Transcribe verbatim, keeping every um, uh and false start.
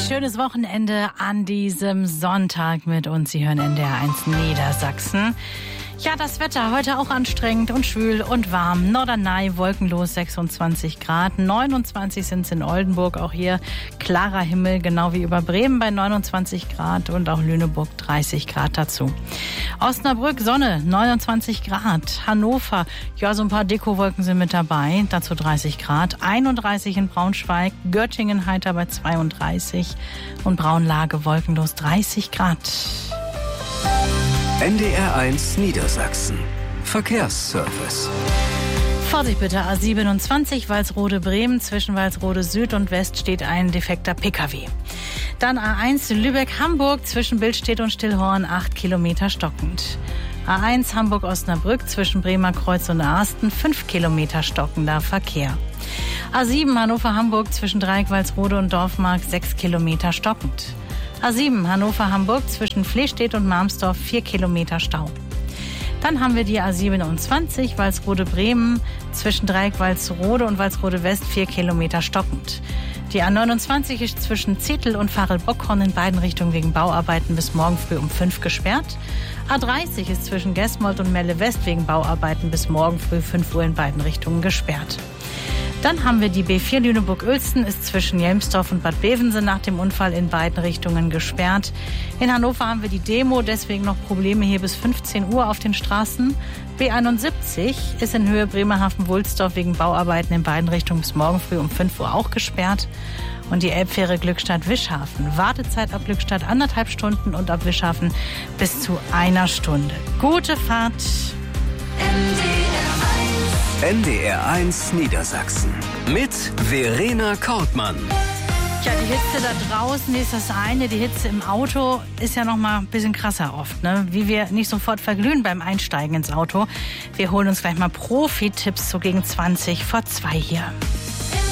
schönes Wochenende an diesem Sonntag mit uns. Sie hören N D R eins Niedersachsen. Ja, das Wetter heute auch anstrengend und schwül und warm. Norderney wolkenlos sechsundzwanzig Grad, neunundzwanzig sind es in Oldenburg. Auch hier klarer Himmel, genau wie über Bremen bei neunundzwanzig Grad und auch Lüneburg dreißig Grad dazu. Osnabrück Sonne, neunundzwanzig Grad. Hannover, ja, so ein paar Dekowolken sind mit dabei, dazu dreißig Grad. einunddreißig in Braunschweig, Göttingen heiter bei zweiunddreißig und Braunlage wolkenlos dreißig Grad. N D R eins Niedersachsen. Verkehrsservice. Vorsicht bitte, A siebenundzwanzig Walsrode-Bremen, zwischen Walsrode Süd und West steht ein defekter Pkw. Dann A eins Lübeck-Hamburg, zwischen Billstedt und Stillhorn, acht Kilometer stockend. A eins Hamburg-Osnabrück, zwischen Bremer Kreuz und Arsten, fünf Kilometer stockender Verkehr. A sieben Hannover-Hamburg, zwischen Dreieck-Walsrode und Dorfmark, sechs Kilometer stockend. A sieben Hannover-Hamburg, zwischen Flehstedt und Marmsdorf, vier Kilometer Stau. Dann haben wir die A siebenundzwanzig Walsrode-Bremen, zwischen Dreieck-Walsrode und Walsrode-West, vier Kilometer stockend. Die A neunundzwanzig ist zwischen Zetel und Varel-Bockhorn in beiden Richtungen wegen Bauarbeiten bis morgen früh um fünf gesperrt. A dreißig ist zwischen Gesmold und Melle-West wegen Bauarbeiten bis morgen früh fünf Uhr in beiden Richtungen gesperrt. Dann haben wir die B vier Lüneburg-Uelzen, ist zwischen Jelmsdorf und Bad Bevensen nach dem Unfall in beiden Richtungen gesperrt. In Hannover haben wir die Demo, deswegen noch Probleme hier bis fünfzehn Uhr auf den Straßen. B einundsiebzig ist in Höhe Bremerhaven-Wulsdorf wegen Bauarbeiten in beiden Richtungen bis morgen früh um fünf Uhr auch gesperrt. Und die Elbfähre Glückstadt-Wischhafen. Wartezeit ab Glückstadt anderthalb Stunden und ab Wischhafen bis zu einer Stunde. Gute Fahrt. N D R eins Niedersachsen mit Verena Kortmann. Ja, die Hitze da draußen ist das eine. Die Hitze im Auto ist ja noch mal ein bisschen krasser oft, ne? Wie wir nicht sofort verglühen beim Einsteigen ins Auto. Wir holen uns gleich mal Profi-Tipps so gegen zwanzig vor zwei hier.